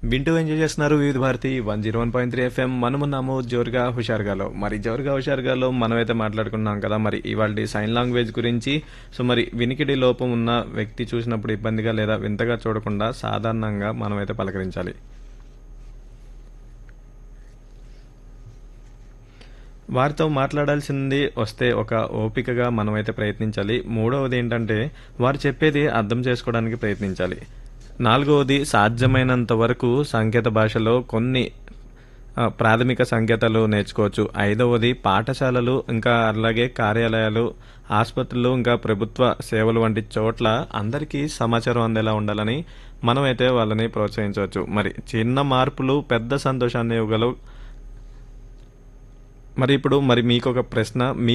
వింటూ ఎంజాయ్ చేస్తున్నారు వివిధ భారతి 101.3 ఎఫ్ఎం. మనమున్నాము జోరుగా హుషారుగాలో. మరి జోరుగా హుషారుగాలో మనమైతే మాట్లాడుకున్నాం కదా, మరి ఇవాళ సైన్ లాంగ్వేజ్ గురించి. సో మరి వినికిడి లోపం ఉన్న వ్యక్తి చూసినప్పుడు ఇబ్బందిగా లేదా వింతగా చూడకుండా సాధారణంగా మనమైతే పలకరించాలి. వారితో మాట్లాడాల్సింది వస్తే ఒక ఓపికగా మనమైతే ప్రయత్నించాలి. మూడవది ఏంటంటే వారు చెప్పేది అర్థం చేసుకోవడానికి ప్రయత్నించాలి. నాలుగవది సాధ్యమైనంత వరకు సంకేత భాషలో కొన్ని ప్రాథమిక సంకేతాలు నేర్చుకోవచ్చు. ఐదవది పాఠశాలలు ఇంకా అలాగే కార్యాలయాలు, ఆసుపత్రులు ఇంకా ప్రభుత్వ సేవలు వంటి చోట్ల అందరికీ సమాచారం అందేలా ఉండాలని మనమైతే వాళ్ళని ప్రోత్సహించవచ్చు. మరి చిన్న మార్పులు పెద్ద సంతోషాన్ని ఇవ్వగలవు. మరి ఇప్పుడు మరి మీకు ఒక ప్రశ్న.